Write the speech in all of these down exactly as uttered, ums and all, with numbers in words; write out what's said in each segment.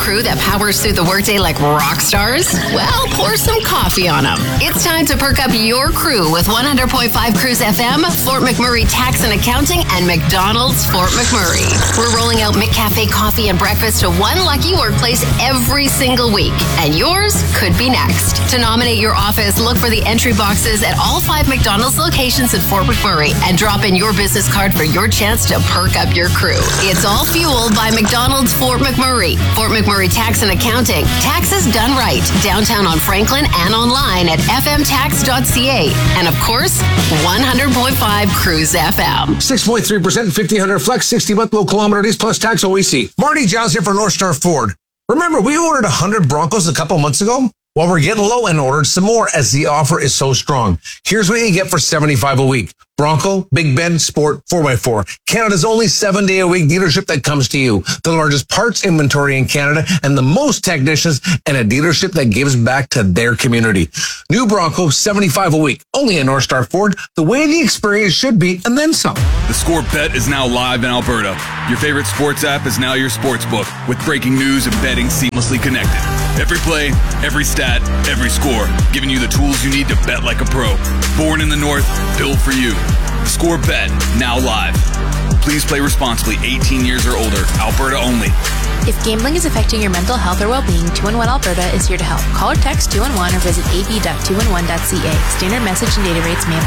crew that powers through the workday like rock stars? Well, pour some coffee on them. It's time to perk up your crew with one hundred point five Cruise F M, Fort McMurray Tax and Accounting, and McDonald's Fort McMurray. We're rolling out McCafe coffee and breakfast to one lucky workplace every single week, and yours could be next. To nominate your office, look for the entry boxes at all five McDonald's locations in Fort McMurray and drop in your business card for your chance to perk up your crew. It's all fueled by McDonald's Fort McMurray. Fort McMurray Tax and Accounting. Taxes done right. Downtown on Franklin and online at f m tax dot c a. And of course, one hundred point five Cruise F M. six point three percent fifteen hundred flex, sixty month low kilometer days plus tax O E C. Marty Giles here for North Star Ford. Remember, we ordered one hundred Broncos a couple months ago? Well, we're getting low and ordered some more as the offer is so strong. Here's what you get for seventy-five dollars a week. Bronco, Big Ben, Sport, four by four. Canada's only seven-day-a-week dealership that comes to you. The largest parts inventory in Canada and the most technicians, and a dealership that gives back to their community. New Bronco, seventy-five dollars a week. Only at North Star Ford. The way the experience should be, and then some. The Score Bet is now live in Alberta. Your favorite sports app is now your sports book, with breaking news and betting seamlessly connected. Every play, every stat, every score, giving you the tools you need to bet like a pro. Born in the North, built for you. Score Bet, now live. Please play responsibly, eighteen years or older, Alberta only. If gambling is affecting your mental health or well-being, two one one Alberta is here to help. Call or text two one one or visit a b dot two one one dot c a. Standard message and data rates may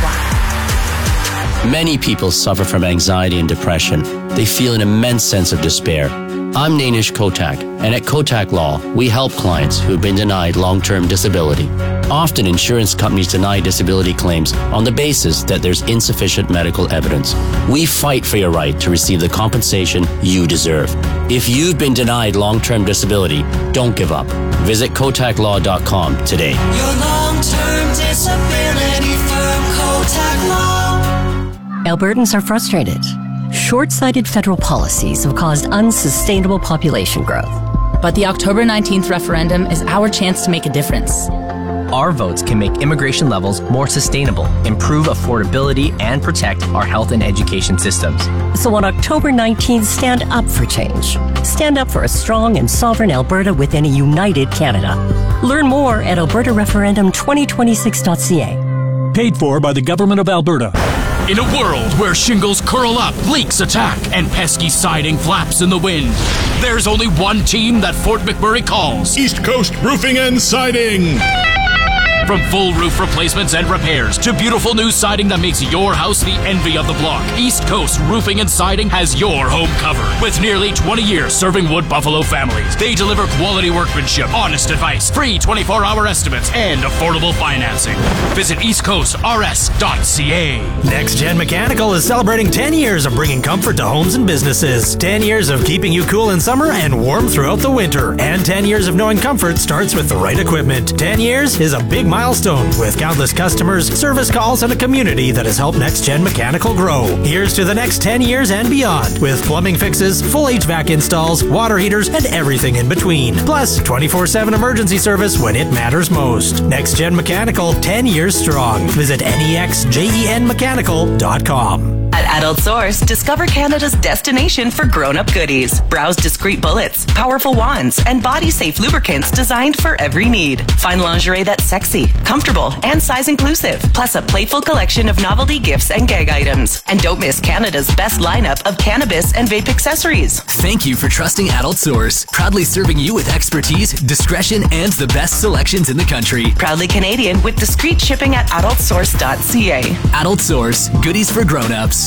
apply. Many people suffer from anxiety and depression. They feel an immense sense of despair. I'm Nainish Kotak, and at Kotak Law, we help clients who've been denied long-term disability. Often, insurance companies deny disability claims on the basis that there's insufficient medical evidence. We fight for your right to receive the compensation you deserve. If you've been denied long-term disability, don't give up. Visit kotak law dot com today. Your long-term disability firm, Kotak Law. Albertans are frustrated. Short-sighted federal policies have caused unsustainable population growth. But the October nineteenth referendum is our chance to make a difference. Our votes can make immigration levels more sustainable, improve affordability, and protect our health and education systems. So on October nineteenth, stand up for change. Stand up for a strong and sovereign Alberta within a united Canada. Learn more at alberta referendum twenty twenty-six dot c a. Paid for by the Government of Alberta. In a world where shingles curl up, leaks attack, and pesky siding flaps in the wind, there's only one team that Fort McMurray calls East Coast Roofing and Siding. From full roof replacements and repairs to beautiful new siding that makes your house the envy of the block, East Coast Roofing and Siding has your home covered. With nearly twenty years serving Wood Buffalo families, they deliver quality workmanship, honest advice, free twenty-four hour estimates, and affordable financing. Visit east coast r s dot c a. Next Gen Mechanical is celebrating ten years of bringing comfort to homes and businesses. ten years of keeping you cool in summer and warm throughout the winter. And ten years of knowing comfort starts with the right equipment. ten years is a big milestone with countless customers, service calls, and a community that has helped Next Gen Mechanical grow. Here's to the next ten years and beyond with plumbing fixes, full H V A C installs, water heaters, and everything in between. Plus, twenty-four seven emergency service when it matters most. Next Gen Mechanical, ten years strong. Visit N E X J E N mechanical dot com. At Adult Source, discover Canada's destination for grown-up goodies. Browse discreet bullets, powerful wands, and body-safe lubricants designed for every need. Find lingerie that's sexy, comfortable, and size-inclusive. Plus a playful collection of novelty gifts and gag items. And don't miss Canada's best lineup of cannabis and vape accessories. Thank you for trusting Adult Source. Proudly serving you with expertise, discretion, and the best selections in the country. Proudly Canadian with discreet shipping at adult source dot c a. Adult Source, goodies for grown-ups.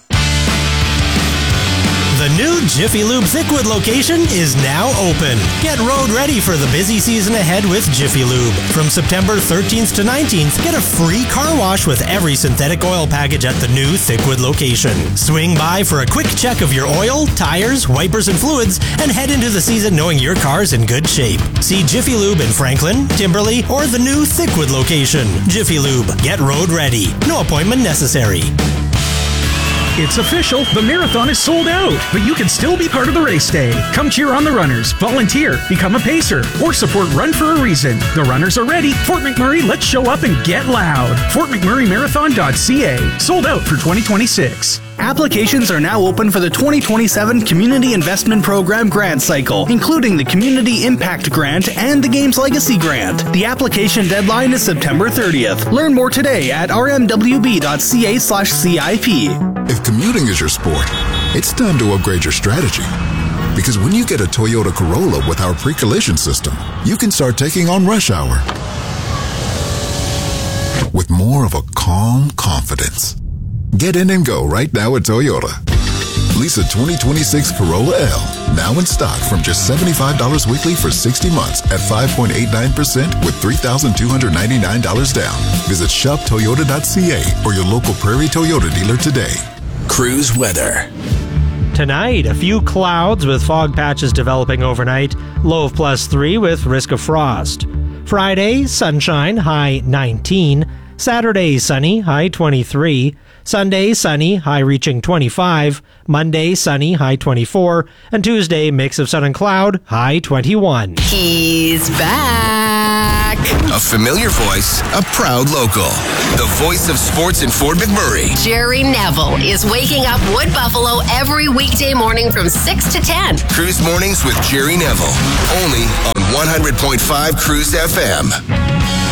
The new Jiffy Lube Thickwood location is now open. Get road ready for the busy season ahead with Jiffy Lube. From September thirteenth to nineteenth, get a free car wash with every synthetic oil package at the new Thickwood location. Swing by for a quick check of your oil, tires, wipers, and fluids, and head into the season knowing your car's in good shape. See Jiffy Lube in Franklin, Timberley, or the new Thickwood location. Jiffy Lube. Get road ready. No appointment necessary. It's official, the marathon is sold out, but you can still be part of the race day. Come cheer on the runners, volunteer, become a pacer, or support Run for a Reason. The runners are ready. Fort McMurray, let's show up and get loud. Fort McMurray Marathon dot c a. Sold out for twenty twenty-six. Applications are now open for the twenty twenty-seven Community Investment Program grant cycle, including the Community Impact Grant and the Games Legacy Grant. The application deadline is September thirtieth. Learn more today at r m w b dot c a slash c i p. If commuting is your sport, it's time to upgrade your strategy. Because when you get a Toyota Corolla with our pre-collision system, you can start taking on rush hour with more of a calm confidence. Get in and go right now at Toyota. Lease a twenty twenty-six Corolla L, now in stock from just seventy-five dollars weekly for sixty months at five point eight nine percent with three thousand two hundred ninety-nine dollars down. Visit shop toyota dot c a or your local Prairie Toyota dealer today. Cruise weather. Tonight, a few clouds with fog patches developing overnight, low of plus three with risk of frost. Friday, sunshine, high nineteen. Saturday, sunny, high twenty-three. Sunday, sunny, high reaching twenty-five. Monday, sunny, high twenty-four. And Tuesday, mix of sun and cloud, high twenty-one. He's back. A familiar voice, a proud local. The voice of sports in Fort McMurray. Jerry Neville is waking up Wood Buffalo every weekday morning from six to ten. Cruise Mornings with Jerry Neville. Only on one hundred point five Cruise F M.